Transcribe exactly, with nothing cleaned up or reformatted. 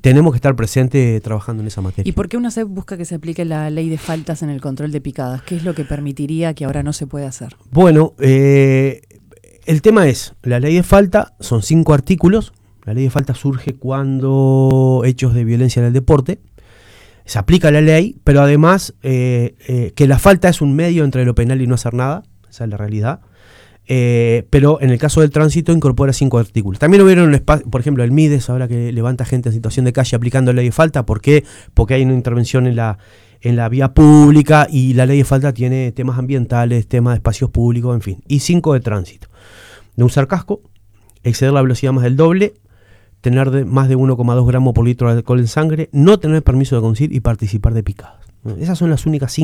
tenemos que estar presentes trabajando en esa materia. ¿Y por qué UNACEF busca que se aplique la ley de faltas en el control de picadas? ¿Qué es lo que permitiría que ahora no se pueda hacer? Bueno, eh, el tema es, la ley de falta son cinco artículos. La ley de falta surge cuando hechos de violencia en el deporte. Se aplica la ley, pero además eh, eh, que la falta es un medio entre lo penal y no hacer nada. Esa es la realidad. Eh, pero en el caso del tránsito incorpora cinco artículos. También hubieron, un espacio, por ejemplo, el MIDES, ahora que levanta gente en situación de calle aplicando la ley de falta. ¿Por qué? Porque hay una intervención en la, en la vía pública y la ley de falta tiene temas ambientales, temas de espacios públicos, en fin. Y cinco de tránsito. No usar casco, exceder la velocidad más del doble, tener de, más de uno coma dos gramos por litro de alcohol en sangre, no tener permiso de conducir y participar de picadas. Esas son las únicas cinco